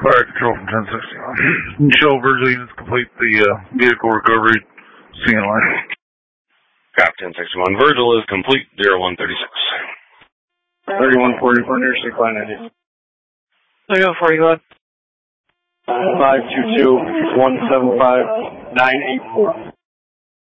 Fire control from 1061. Show Virgil units complete the vehicle recovery scene line. Cop 1061. Virgil is complete, 0136. 3144 near 6line 90. 3141. 522-175-984.